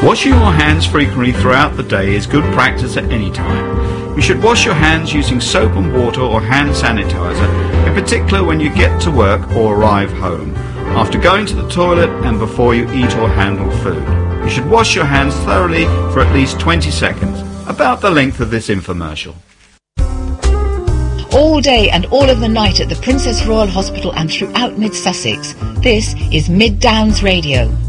Washing your hands frequently throughout the day is good practice at any time. You should wash your hands using soap and water or hand sanitizer, in particular when you get to work or arrive home, after going to the toilet and before you eat or handle food. You should wash your hands thoroughly for at least 20 seconds, about the length of this infomercial. All day and all of the night at the Princess Royal Hospital and throughout Mid Sussex, this is Mid Downs Radio.